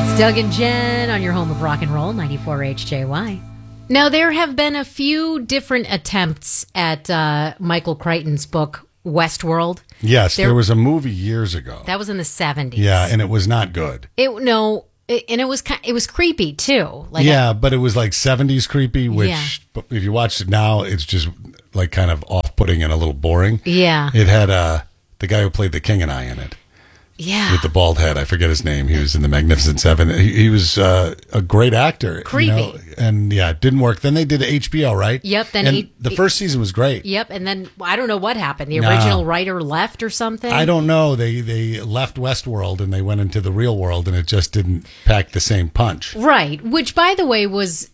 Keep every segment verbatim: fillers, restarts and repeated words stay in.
Doug and Jen on your home of rock and roll, ninety-four H J Y. Now, there have been a few different attempts at uh, Michael Crichton's book, Westworld. Yes, there, there was a movie years ago. That was in the seventies. Yeah, and it was not good. It No, it, and it was it was creepy, too. Like yeah, I, but it was like seventies creepy, which yeah. if you watch it now, it's just like kind of off-putting and a little boring. Yeah. It had uh, the guy who played the King and I in it. Yeah. With the bald head. I forget his name. He was in the Magnificent Seven. He, he was uh, a great actor. Creepy. You know? And yeah, it didn't work. Then they did H B O, right? Yep. Then and eight, the first season was great. Yep. And then I don't know what happened. The Nah. original writer left or something? I don't know. They they left Westworld and they went into the real world and it just didn't pack the same punch. Right. Which, by the way, was...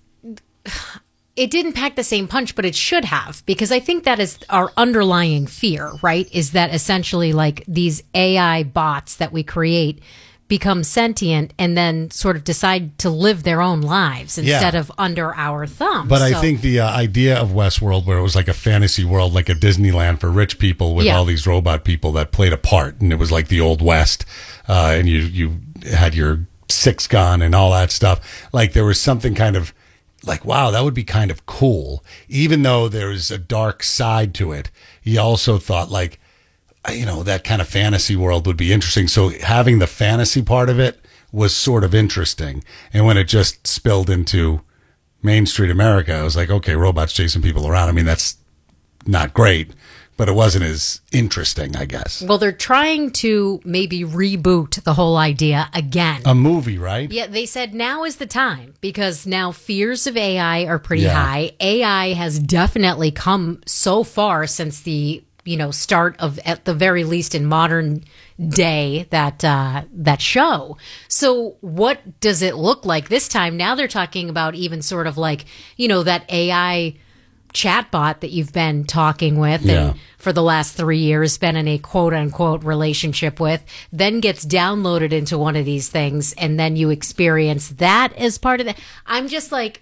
It didn't pack the same punch, but it should have, because I think that is our underlying fear, right? Is that essentially like these A I bots that we create become sentient and then sort of decide to live their own lives instead Yeah. of under our thumb. But so, I think the uh, idea of Westworld, where it was like a fantasy world, like a Disneyland for rich people with Yeah. all these robot people that played a part, and it was like the Old West, uh, and you you had your six gun and all that stuff. Like there was something kind of like, wow, that would be kind of cool. Even though there's a dark side to it, he also thought like, you know, that kind of fantasy world would be interesting. So having the fantasy part of it was sort of interesting. And when it just spilled into Main Street America, I was like, okay, robots chasing people around. I mean, that's not great, but it wasn't as interesting, I guess. Well, they're trying to maybe reboot the whole idea again. A movie, right? Yeah, they said now is the time because now fears of A I are pretty Yeah. high. A I has definitely come so far since the, you know, start of, at the very least in modern day, that uh, that show. So what does it look like this time? Now they're talking about even sort of like, you know, that A I chatbot that you've been talking with Yeah. and for the last three years been in a quote unquote relationship with, then gets downloaded into one of these things and then you experience that as part of it. I'm just like,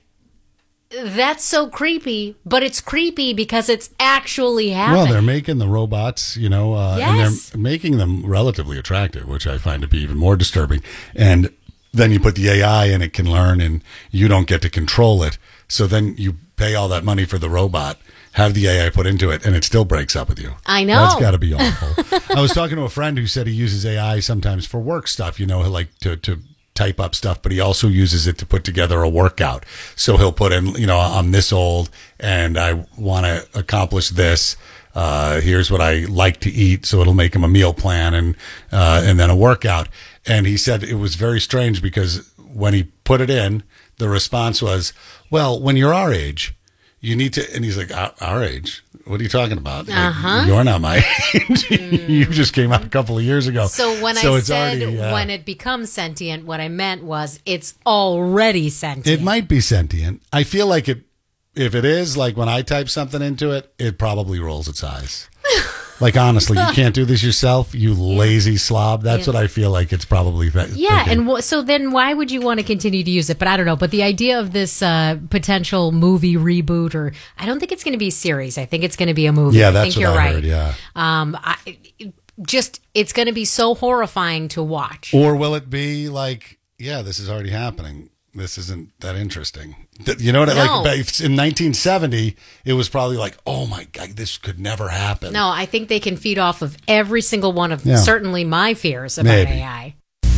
that's so creepy, but it's creepy because it's actually happening. Well, they're making the robots, you know, uh, Yes. and they're making them relatively attractive, which I find to be even more disturbing. And then you put the A I and it can learn and you don't get to control it. So then you pay all that money for the robot, have the A I put into it, and it still breaks up with you. I know. That's got to be awful. I was talking to a friend who said he uses A I sometimes for work stuff, you know, he'll like to, to type up stuff, but he also uses it to put together a workout. So he'll put in, you know, I'm this old and I want to accomplish this. Uh, here's what I like to eat. So it'll make him a meal plan and, uh, and then a workout. And he said it was very strange because when he put it in, the response was, well, when you're our age, you need to, and he's like, our, our age? What are you talking about? Uh-huh. Like, you're not my age. You just came out a couple of years ago. So when So I it's said already, uh, when it becomes sentient, what I meant was it's already sentient. It might be sentient. I feel like it, if it is, like when I type something into it, it probably rolls its eyes. Like, honestly, you can't do this yourself, you lazy slob. That's Yeah. what I feel like it's probably. Th- Yeah, thinking. and w- so then why would you want to continue to use it? But I don't know. But the idea of this uh, potential movie reboot, or I don't think it's going to be a series. I think it's going to be a movie. Yeah, I that's think what you're I right. heard, yeah. Um, I, it- just it's going to be so horrifying to watch. Or will it be like, yeah, this is already happening. This isn't that interesting. Th- You know what? I No. Like but in nineteen seventy, it was probably like, oh my God, this could never happen. No, I think they can feed off of every single one of Yeah. certainly my fears about Maybe. A I.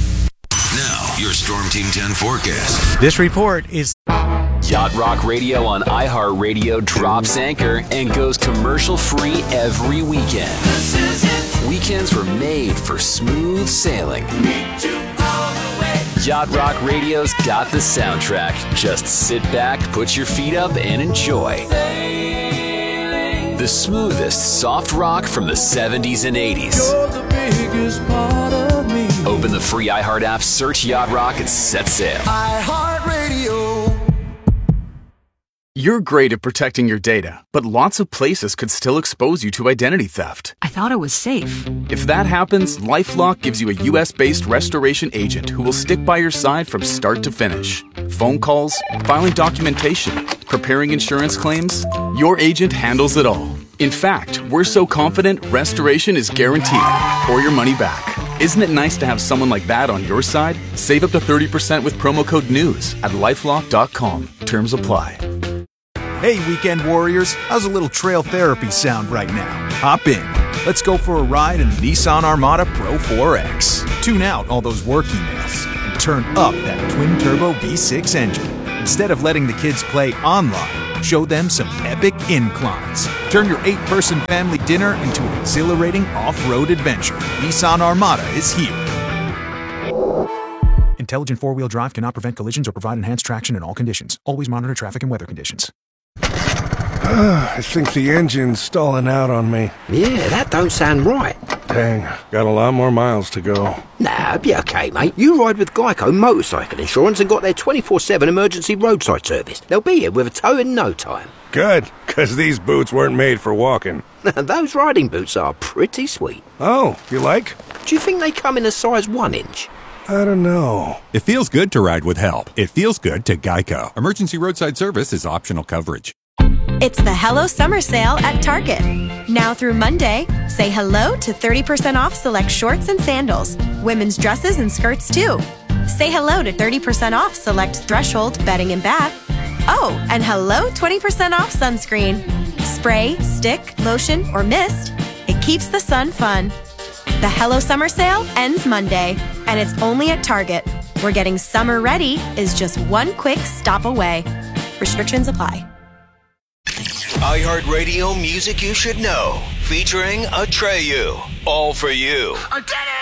Now, your Storm Team ten forecast. This report is Yacht Rock Radio on iHeartRadio drops anchor and goes commercial free every weekend. Weekends were made for smooth sailing. Yacht Rock Radio's got the soundtrack. Just sit back, put your feet up, and enjoy. The smoothest soft rock from the seventies and eighties. Open the free iHeart app, search Yacht Rock, and set sail. You're great at protecting your data, but lots of places could still expose you to identity theft. I thought it was safe. If that happens, LifeLock gives you a U S-based restoration agent who will stick by your side from start to finish. Phone calls, filing documentation, preparing insurance claims, your agent handles it all. In fact, we're so confident restoration is guaranteed or your money back. Isn't it nice to have someone like that on your side? Save up to thirty percent with promo code NEWS at lifelock dot com. Terms apply. Hey, weekend warriors, how's a little trail therapy sound right now? Hop in. Let's go for a ride in the Nissan Armada Pro four X. Tune out all those work emails and turn up that twin-turbo V six engine. Instead of letting the kids play online, show them some epic inclines. Turn your eight-person family dinner into an exhilarating off-road adventure. Nissan Armada is here. Intelligent four-wheel drive cannot prevent collisions or provide enhanced traction in all conditions. Always monitor traffic and weather conditions. I think the engine's stalling out on me. Yeah, that don't sound right. Dang, got a lot more miles to go. Nah, be okay, mate. You ride with Geico Motorcycle Insurance and got their twenty-four seven emergency roadside service. They'll be here with a tow in no time. Good, because these boots weren't made for walking. Those riding boots are pretty sweet. Oh, you like? Do you think they come in a size one inch? I don't know. It feels good to ride with help. It feels good to Geico. Emergency roadside service is optional coverage. It's the Hello Summer Sale at Target. Now through Monday, say hello to thirty percent off select shorts and sandals. Women's dresses and skirts too. Say hello to thirty percent off select Threshold bedding and bath. Oh, and hello twenty percent off sunscreen. Spray, stick, lotion, or mist. It keeps the sun fun. The Hello Summer Sale ends Monday, and it's only at Target, where getting summer ready is just one quick stop away. Restrictions apply. iHeartRadio music you should know, featuring Atreyu. All for you. I did it!